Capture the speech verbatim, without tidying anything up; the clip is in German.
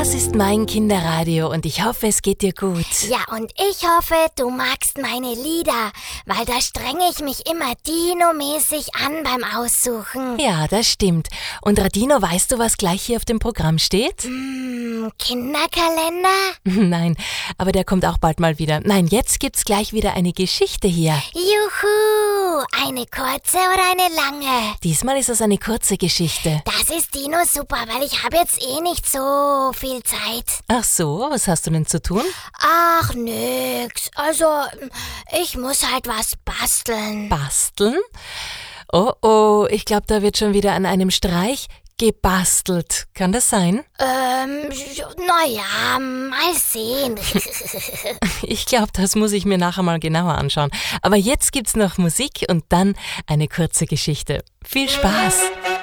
Das ist mein Kinderradio und ich hoffe, es geht dir gut. Ja, und ich hoffe, du magst meine Lieder, weil da strenge ich mich immer Dino-mäßig an beim Aussuchen. Ja, das stimmt. Und Radino, weißt du, was gleich hier auf dem Programm steht? Hm, Kinderkalender? Nein, aber der kommt auch bald mal wieder. Nein, jetzt gibt's gleich wieder eine Geschichte hier. Juhu, eine kurze oder eine lange? Diesmal ist es eine kurze Geschichte. Das ist Dino super, weil ich habe jetzt eh nicht so viel Zeit. Ach so, was hast du denn zu tun? Ach, nix. Also, ich muss halt was basteln. Basteln? Oh oh, ich glaube, da wird schon wieder an einem Streich gebastelt. Kann das sein? Ähm, naja, mal sehen. Ich glaube, das muss ich mir nachher mal genauer anschauen. Aber jetzt gibt's noch Musik und dann eine kurze Geschichte. Viel Spaß!